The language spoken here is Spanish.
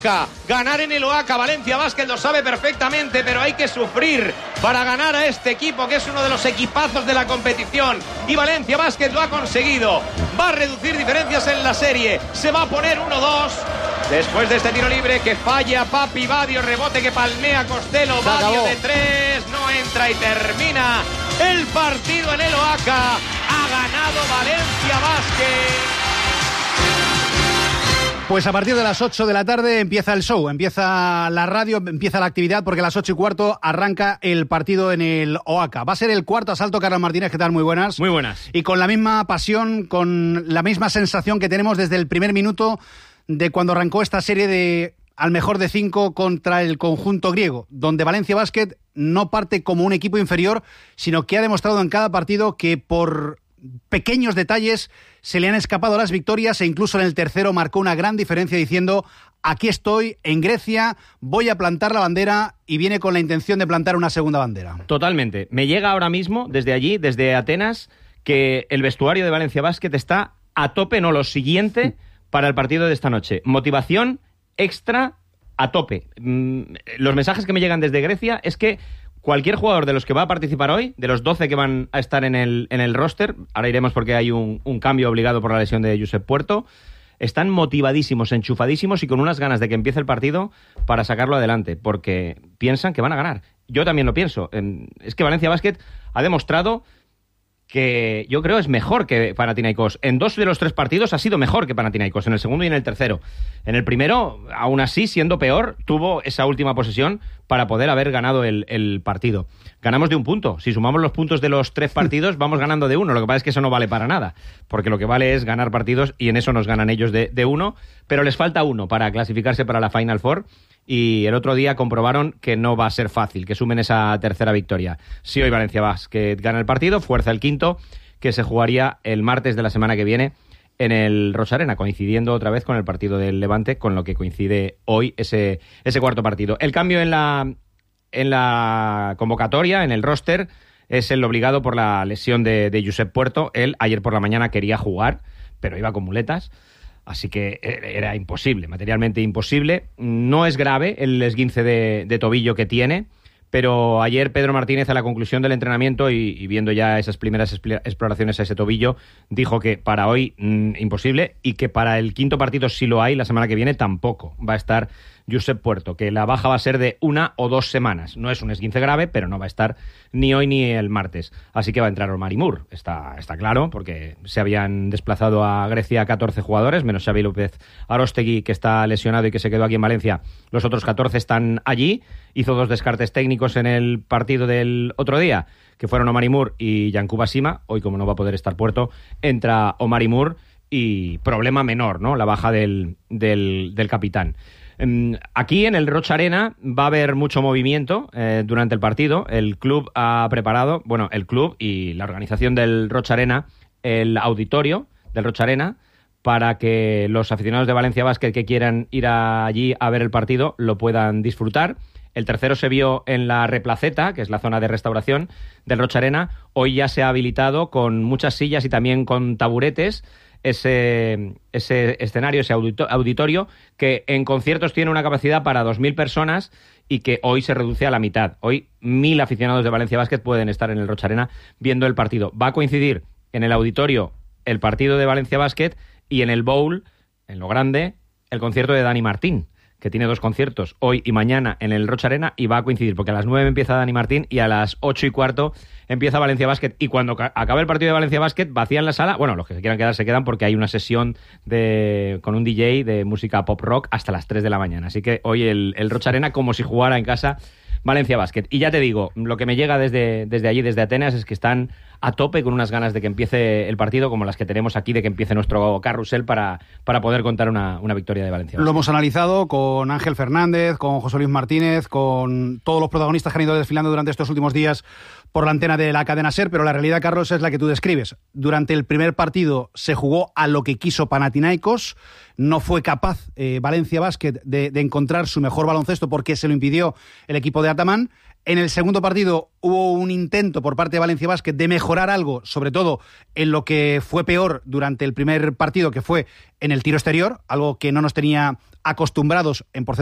Ganar en el Oaca, Valencia Basket lo sabe perfectamente, pero hay que sufrir para ganar a este equipo que es uno de los equipazos de la competición, y Valencia Basket lo ha conseguido. Va a reducir diferencias en la serie, se va a poner 1-2 después de este tiro libre que falla Papi Badio, rebote que palmea Costello, Badio de 3, no entra y termina el partido en el Oaca. Ha ganado Valencia Basket. Pues a partir de las 8 de la tarde empieza el show, empieza la radio, empieza la actividad, porque a las 8:15 arranca el partido en el Oaca. Va a ser el cuarto asalto. Carlos Martínez, ¿qué tal? Muy buenas. Muy buenas. Y con la misma pasión, con la misma sensación que tenemos desde el primer minuto de cuando arrancó esta serie de al mejor de 5 contra el conjunto griego, donde Valencia Basket no parte como un equipo inferior, sino que ha demostrado en cada partido que por pequeños detalles se le han escapado las victorias, e incluso en el tercero marcó una gran diferencia diciendo: aquí estoy en Grecia, voy a plantar la bandera, y viene con la intención de plantar una segunda bandera. Totalmente. Me llega ahora mismo desde allí, desde Atenas, que el vestuario de Valencia Basket está a tope, no lo siguiente, para el partido de esta noche. Motivación extra a tope. Los mensajes que me llegan desde Grecia es que cualquier jugador de los que va a participar hoy, de los 12 que van a estar en el roster, ahora iremos porque hay un cambio obligado por la lesión de Josep Puerto, están motivadísimos, enchufadísimos y con unas ganas de que empiece el partido para sacarlo adelante, porque piensan que van a ganar. Yo también lo pienso. Es que Valencia Basket ha demostrado que yo creo es mejor que Panathinaikos. En 2 de los 3 partidos ha sido mejor que Panathinaikos, en el segundo y en el tercero. En el primero, aún así, siendo peor, tuvo esa última posesión para poder haber ganado el partido. Ganamos de 1 punto. Si sumamos los puntos de los 3 partidos, vamos ganando de 1. Lo que pasa es que eso no vale para nada, porque lo que vale es ganar partidos, y en eso nos ganan ellos de 1, pero les falta 1 para clasificarse para la Final Four. Y el otro día comprobaron que no va a ser fácil que sumen esa tercera victoria. Si hoy Valencia Basket gana el partido, fuerza el quinto, que se jugaría el martes de la semana que viene en el Rocha Arena, coincidiendo otra vez con el partido del Levante, con lo que coincide hoy ese cuarto partido. El cambio en la convocatoria, en el roster, es el obligado por la lesión de Josep Puerto. Él ayer por la mañana quería jugar, pero iba con muletas. Así que era imposible, materialmente imposible. No es grave el esguince de tobillo que tiene, pero ayer Pedro Martínez, a la conclusión del entrenamiento y viendo ya esas primeras exploraciones a ese tobillo, dijo que para hoy imposible, y que para el quinto partido, si lo hay, la semana que viene tampoco va a estar Josep Puerto, que la baja va a ser de 1 o 2 semanas. No es un esguince grave, pero no va a estar ni hoy ni el martes. Así que va a entrar Omar Moore, está claro, porque se habían desplazado a Grecia 14 jugadores, menos Xavi López Aróstegui, que está lesionado y que se quedó aquí en Valencia. Los otros 14 están allí. Hizo 2 descartes técnicos en el partido del otro día, que fueron Omar Moore y Yankuba Sima. Hoy, como no va a poder estar Puerto, entra Omar Moore, y problema menor, ¿no? La baja del capitán. Aquí en el Rocha Arena va a haber mucho movimiento durante el partido. El club ha preparado, el club y la organización del Rocha Arena, el auditorio del Rocha Arena, para que los aficionados de Valencia Basket que quieran ir allí a ver el partido lo puedan disfrutar. El tercero se vio en la Replaceta, que es la zona de restauración del Rocha Arena. Hoy ya se ha habilitado con muchas sillas y también con taburetes ese escenario, ese auditorio, que en conciertos tiene una capacidad para 2.000 personas y que hoy se reduce a la mitad. Hoy 1.000 aficionados de Valencia Basket pueden estar en el Rocha Arena viendo el partido. Va a coincidir en el auditorio el partido de Valencia Basket y en el bowl, en lo grande, el concierto de Dani Martín, que tiene 2 conciertos hoy y mañana en el Rocha Arena, y va a coincidir porque a las 9 empieza Dani Martín y a las 8:15 empieza Valencia Basket. Y cuando acabe el partido de Valencia Basket, vacían la sala. Bueno, los que se quieran quedar se quedan, porque hay una sesión con un DJ de música pop rock hasta las 3 de la mañana. Así que hoy el Rocha Arena como si jugara en casa Valencia Basket. Y ya te digo, lo que me llega desde allí, desde Atenas, es que están a tope con unas ganas de que empiece el partido, como las que tenemos aquí de que empiece nuestro carrusel para poder contar una victoria de Valencia Basket. Lo hemos analizado con Ángel Fernández, con José Luis Martínez, con todos los protagonistas que han ido desfilando durante estos últimos días por la antena de la cadena SER, pero la realidad, Carlos, es la que tú describes. Durante el primer partido se jugó a lo que quiso Panathinaikos, no fue capaz Valencia Basket de encontrar su mejor baloncesto porque se lo impidió el equipo de Ataman. En el segundo partido hubo un intento por parte de Valencia Basket de mejorar algo, sobre todo en lo que fue peor durante el primer partido, que fue en el tiro exterior, algo que no nos tenía acostumbrados en porcentaje